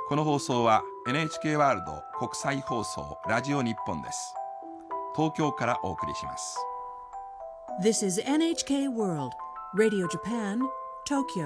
この放送は NHK ワールド国際放送ラジオ日本です。東京からお送りします。 This is NHK World Radio Japan, Tokyo.